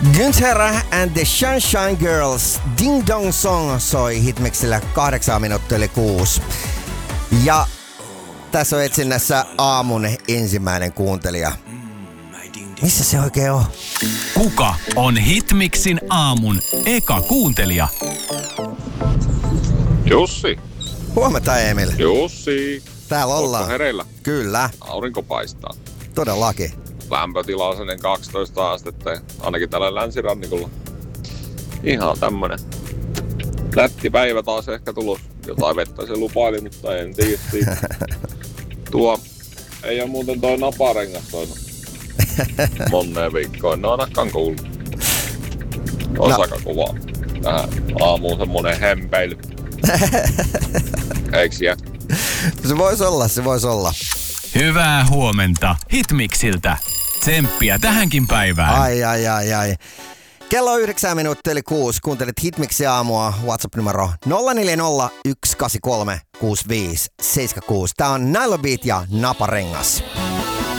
Günther and the Sunshine Girls Ding Dong Song soi Hitmixillä 6:08. Ja tässä on etsinnässä aamun ensimmäinen kuuntelija. Missä se oikein on? Kuka on Hitmixin aamun eka kuuntelija? Jussi. Huomenta, Emil. Jussi. Täällä ollaan. Ootko hereillä? Kyllä. Aurinko paistaa. Todellakin. Lämpötila on sellainen 12 astetta, ainakin täällä länsirannikolla. Ihan tämmönen lätti päivä taas ehkä tulos. Jotain vettä se lupaili, mutta en tiedä siitä. Tuo ei oo muuten toi naparengas soinut moneen viikkoon. No ainakaan kuullut. Olisi aika kovaa. Tähän aamuun semmonen hempeily. Eiks jää? Se vois olla. Hyvää huomenta Hitmixiltä. Tsemppiä tähänkin päivään. Ai. Kello on 9:06. Kuuntelet Hitmixin aamua. WhatsApp-numero 040 183 65 76. Tää on Nile Beat ja Naparengas.